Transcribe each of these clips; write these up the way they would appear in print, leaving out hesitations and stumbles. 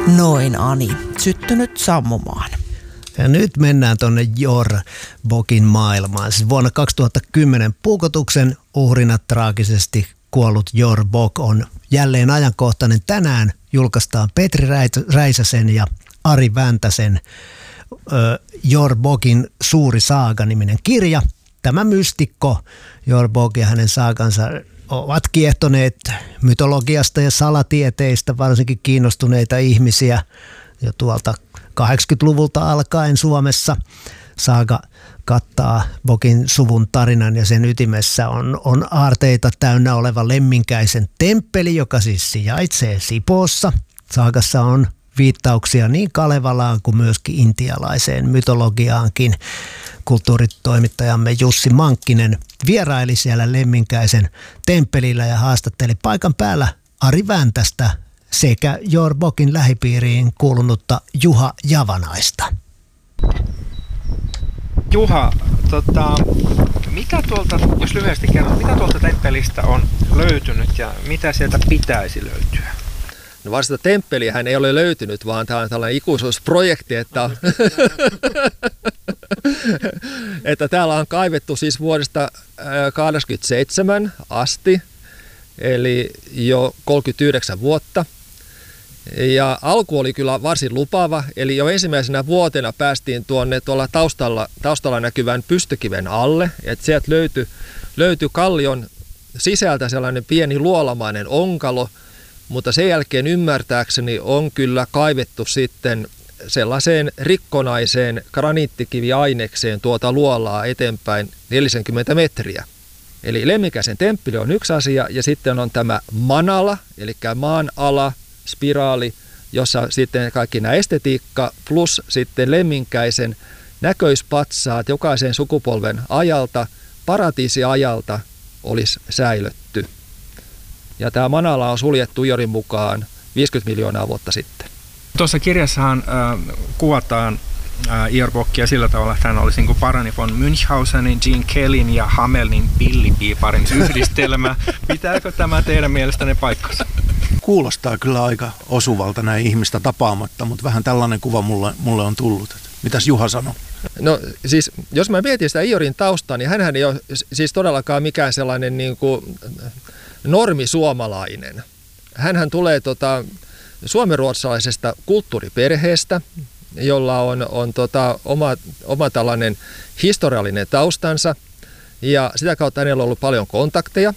Noin Ani, syttynyt sammumaan. Ja nyt mennään tuonne Jor-Bokin maailmaan. Siis vuonna 2010 puukotuksen uhrina traagisesti kuollut Jor-Bok on jälleen ajankohtainen. Tänään julkaistaan Petri Räisäsen ja Ari Väntäsen Jor-Bokin suuri saaga-niminen kirja. Tämä mystikko Jor-Bok ja hänen saagansa ovat kiehtoneet mytologiasta ja salatieteistä, varsinkin kiinnostuneita ihmisiä jo tuolta 80-luvulta alkaen Suomessa. Saaga kattaa Bokin suvun tarinan ja sen ytimessä on aarteita täynnä oleva Lemminkäisen temppeli, joka siis sijaitsee Sipoossa. Saagassa on viittauksia niin Kalevalaan kuin myöskin intialaiseen mytologiaankin. Kulttuuritoimittajamme Jussi Mankkinen vieraili siellä Lemminkäisen temppelillä ja haastatteli paikan päällä Ari Väntästä sekä Jor-Bokin lähipiiriin kuulunutta Juha Javanaista. Juha, mitä tuolta, jos lyhyesti kerron, mitä tuolta temppelistä on löytynyt ja mitä sieltä pitäisi löytyä? No varsinaista temppeliähän ei ole löytynyt, vaan tämä on tällainen ikuisuusprojekti, että täällä on kaivettu siis vuodesta 1987 asti, eli jo 39 vuotta. Ja alku oli kyllä varsin lupaava, eli jo ensimmäisenä vuotena päästiin tuolla taustalla näkyvän pystykiven alle, että sieltä löytyi kallion sisältä sellainen pieni luolamainen onkalo, mutta sen jälkeen ymmärtääkseni on kyllä kaivettu sitten sellaiseen rikkonaiseen graniittikiviainekseen tuota luolaa eteenpäin 40 metriä. Eli Lemminkäisen temppeli on yksi asia ja sitten on tämä manala, eli maan ala, spiraali, jossa sitten kaikki nämä estetiikka plus sitten Lemminkäisen näköispatsaat jokaisen sukupolven ajalta, paratiisiajalta olisi säilötty. Ja tämä manala on suljettu Jorin mukaan 50 miljoonaa vuotta sitten. Tuossa kirjassahan kuvataan Jor-Bokia sillä tavalla, että hän olisi niin Parani von Münchhausenin, Gene Kellyn ja Hamelin pillipiiparin yhdistelmä. Pitääkö tämä teidän mielestänne paikkansa? Kuulostaa kyllä aika osuvalta näin ihmistä tapaamatta, mutta vähän tällainen kuva mulle on tullut. Mitäs Juha sanoi? No siis, jos mä mietin sitä Iorin taustaa, niin hänhän ei ole siis todellakaan mikään sellainen niin kuin normisuomalainen. Hänhän tulee suomenruotsalaisesta kulttuuriperheestä, jolla on oma tällainen historiallinen taustansa ja sitä kautta hänellä on ollut paljon kontakteja.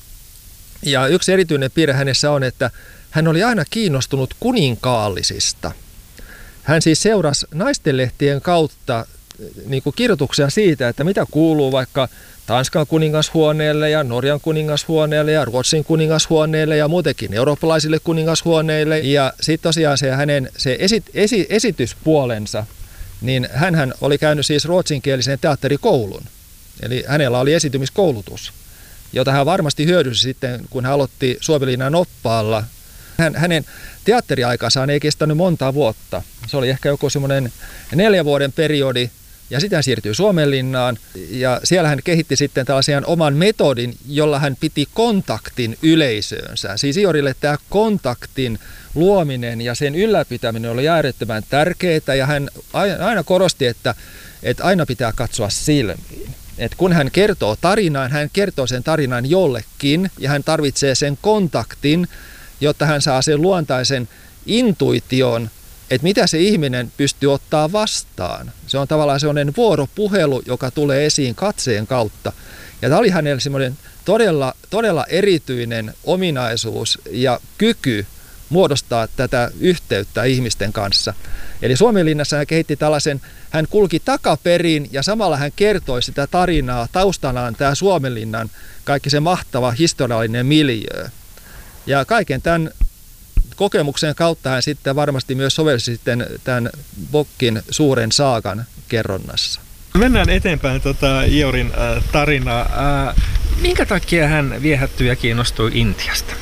Ja yksi erityinen piirre hänessä on, että hän oli aina kiinnostunut kuninkaallisista. Hän siis seurasi naistenlehtien kautta niin kuin kirjoituksia siitä, että mitä kuuluu vaikka Tanskan kuningashuoneelle ja Norjan kuningashuoneelle ja Ruotsin kuningashuoneelle ja muutenkin eurooppalaisille kuningashuoneille. Ja sitten tosiaan se esityspuolensa, niin hänhän oli käynyt siis ruotsinkielisen teatterikoulun. Eli hänellä oli esitymiskoulutus, jota hän varmasti hyödynsi sitten, kun hän aloitti Suomenlinnan oppaalla. Hänen teatteriaikansa ei kestänyt monta vuotta. Se oli ehkä joku semmoinen 4 vuoden periodi. Ja sitten hän siirtyi Suomenlinnaan ja siellä hän kehitti sitten tällaisen oman metodin, jolla hän piti kontaktin yleisöönsä. Siis Iorille tämä kontaktin luominen ja sen ylläpitäminen oli äärettömän tärkeää ja hän aina korosti, että aina pitää katsoa silmiin. Et kun hän kertoo tarinaan, hän kertoo sen tarinan jollekin ja hän tarvitsee sen kontaktin, jotta hän saa sen luontaisen intuition, että mitä se ihminen pystyy ottaa vastaan. Se on tavallaan sellainen vuoropuhelu, joka tulee esiin katseen kautta. Ja tämä oli hänelle semmoinen todella erityinen ominaisuus ja kyky muodostaa tätä yhteyttä ihmisten kanssa. Eli Suomenlinnassa hän kehitti tällaisen, hän kulki takaperin ja samalla hän kertoi sitä tarinaa taustanaan tämä Suomenlinnan kaikki se mahtava historiallinen miljöö. Ja kaiken tämän kokemuksen kautta hän sitten varmasti myös sovelsi sitten tämän Bokin suuren saagan kerronnassa. Mennään eteenpäin Iorin tarinaa. Minkä takia hän viehättyi ja kiinnostui Intiasta?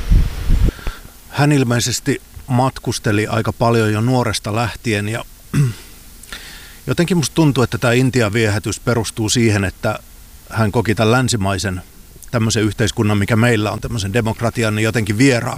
Hän ilmeisesti matkusteli aika paljon jo nuoresta lähtien ja jotenkin musta tuntuu, että tämä Intian viehätys perustuu siihen, että hän koki tämän länsimaisen tämmöisen yhteiskunnan, mikä meillä on, tämmöisen demokratian, niin jotenkin vieraaksi.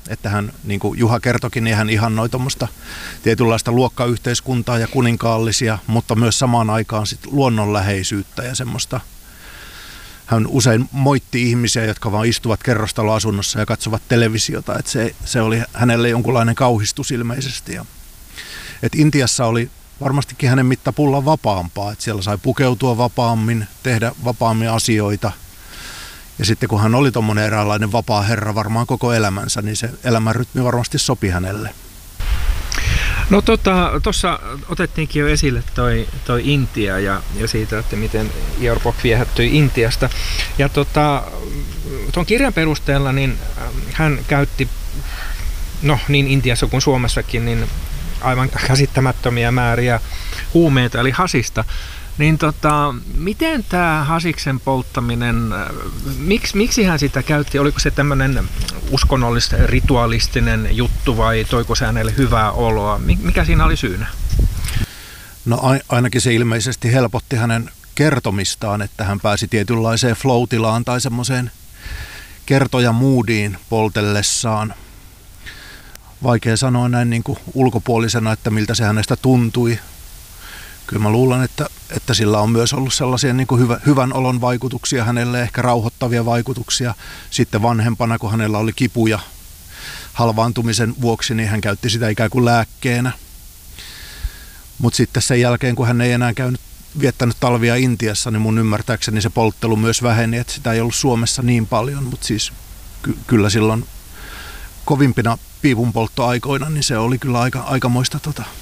Että hän, niin kuin Juha kertokin, niin hän ihannoi tuommoista tietynlaista luokkayhteiskuntaa ja kuninkaallisia, mutta myös samaan aikaan sit luonnonläheisyyttä ja semmoista. Hän usein moitti ihmisiä, jotka vaan istuvat kerrostaloasunnossa ja katsovat televisiota, että se oli hänelle jonkunlainen kauhistus ilmeisesti. Et Intiassa oli varmastikin hänen mittapullaan vapaampaa, että siellä sai pukeutua vapaammin, tehdä vapaammin asioita. Ja sitten kun hän oli tommoinen eräänlainen vapaa herra varmaan koko elämänsä, niin se elämänrytmi varmasti sopi hänelle. No tuossa otettiinkin jo esille toi Intia ja siitä, että miten Ior Bock viehättyi Intiasta. Ja tuon kirjan perusteella niin hän käytti, no niin Intiassa kuin Suomessakin, niin aivan käsittämättömiä määriä huumeita eli hasista. Niin miten tämä hasiksen polttaminen, miksi hän sitä käytti? Oliko se tämmöinen uskonnollis-ritualistinen juttu vai toiko se hänelle hyvää oloa? Mikä siinä oli syynä? No ainakin se ilmeisesti helpotti hänen kertomistaan, että hän pääsi tietynlaiseen flow-tilaan tai semmoiseen kertojamoodiin poltellessaan. Vaikea sanoa näin niin kuin ulkopuolisena, että miltä se hänestä tuntui. Kyllä mä luulen, että sillä on myös ollut sellaisia niin kuin hyvän olon vaikutuksia hänelle, ehkä rauhoittavia vaikutuksia. Sitten vanhempana, kun hänellä oli kipuja halvaantumisen vuoksi, niin hän käytti sitä ikään kuin lääkkeenä. Mutta sitten sen jälkeen, kun hän ei enää viettänyt talvia Intiassa, niin mun ymmärtääkseni se polttelu myös väheni, että sitä ei ollut Suomessa niin paljon. Mutta siis kyllä silloin kovimpina piipunpolttoaikoina, niin se oli kyllä aikamoista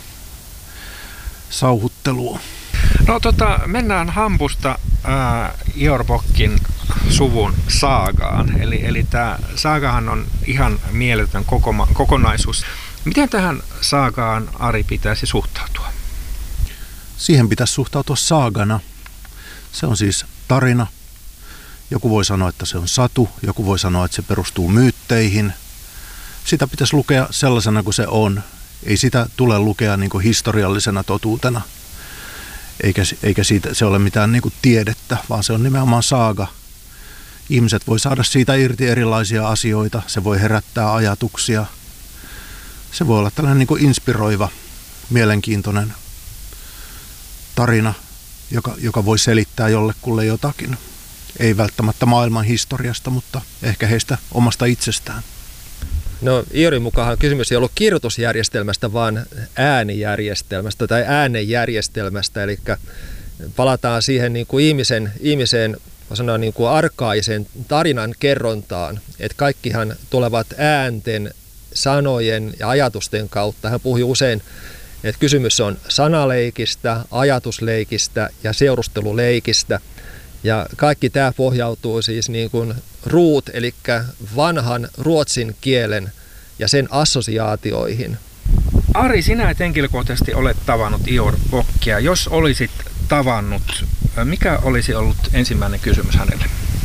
sauhuttelua. No mennään hampusta Ior Bockin suvun saagaan. Eli tämä saagahan on ihan mieletön kokonaisuus. Miten tähän saagaan, Ari, pitäisi suhtautua? Siihen pitäisi suhtautua saagana. Se on siis tarina. Joku voi sanoa, että se on satu. Joku voi sanoa, että se perustuu myytteihin. Sitä pitäisi lukea sellaisena kuin se on. Ei sitä tule lukea niin kuin historiallisena totuutena, eikä siitä se ole mitään niin kuin tiedettä, vaan se on nimenomaan saaga. Ihmiset voi saada siitä irti erilaisia asioita, se voi herättää ajatuksia. Se voi olla tällainen niin kuin inspiroiva, mielenkiintoinen tarina, joka voi selittää jollekulle jotakin. Ei välttämättä maailman historiasta, mutta ehkä heistä omasta itsestään. No Iorin mukaan kysymys ei ollut kirjoitusjärjestelmästä, vaan äänijärjestelmästä tai äänenjärjestelmästä. Eli palataan siihen niin kuin ihmisen niin kuin arkaisen tarinan kerrontaan, että kaikkihan tulevat äänten, sanojen ja ajatusten kautta. Hän puhui usein, että kysymys on sanaleikistä, ajatusleikistä ja seurusteluleikistä. Ja kaikki tämä pohjautuu siis niin kuin ruut, eli vanhan ruotsin kielen ja sen assosiaatioihin. Ari, sinä et henkilökohtaisesti olet tavannut Ior Bockia. Jos olisit tavannut, mikä olisi ollut ensimmäinen kysymys hänelle?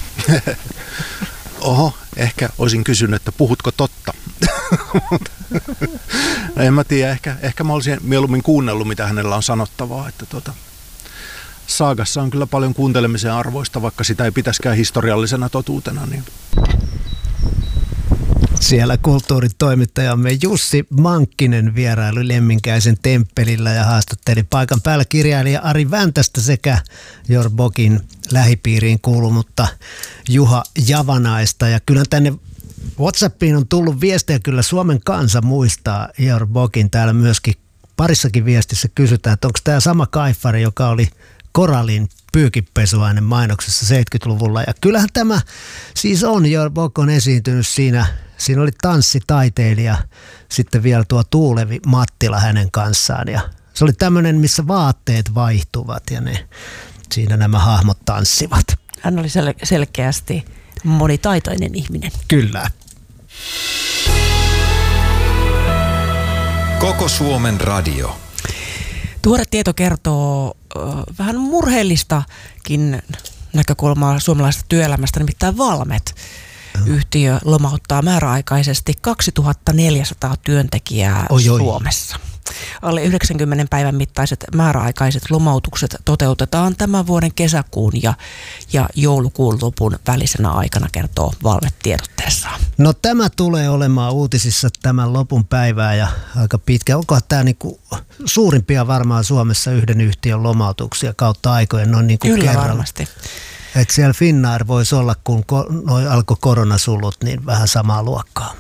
Oho, ehkä olisin kysynyt, että puhutko totta? No en mä tiedä, ehkä mä olisin mieluummin kuunnellut, mitä hänellä on sanottavaa, että saagassa on kyllä paljon kuuntelemisen arvoista, vaikka sitä ei pitäisikään historiallisena totuutena. Niin. Siellä kulttuuritoimittajamme Jussi Mankkinen vieraili Lemminkäisen temppelillä ja haastatteli paikan päällä kirjailija Ari Väntästä sekä Ior Bockin lähipiiriin kuulunutta Juha Javanaista. Ja kyllä tänne WhatsAppiin on tullut viestejä, kyllä Suomen kansa muistaa Ior Bockin. Täällä myöskin parissakin viestissä kysytään, että onko tämä sama kaifari, joka oli Coralin pyykinpesuainen mainoksessa 70-luvulla. Ja kyllähän tämä siis on. Ior Bock on esiintynyt siinä. Siinä oli tanssitaiteilija, sitten vielä tuo Tuulevi Mattila hänen kanssaan. Ja se oli tämmöinen, missä vaatteet vaihtuvat ja siinä nämä hahmot tanssivat. Hän oli selkeästi monitaitoinen ihminen. Kyllä. Koko Suomen radio. Tuore tieto kertoo vähän murheellistakin näkökulmaa suomalaisesta työelämästä, nimittäin Valmet. Yhtiö lomauttaa määräaikaisesti 2400 työntekijää Suomessa. Alle 90 päivän mittaiset määräaikaiset lomautukset toteutetaan tämän vuoden kesäkuun ja joulukuun lopun välisenä aikana, kertoo Valve tiedotteessaan. No tämä tulee olemaan uutisissa tämän lopun päivää ja aika pitkä. Onkohan tämä niinku suurimpia varmaan Suomessa yhden yhtiön lomautuksia kautta aikojen noin niinku Kyllä kerralla? varmasti. Että siellä Finnair voisi olla, kun alkoi koronasulut, niin vähän samaa luokkaa.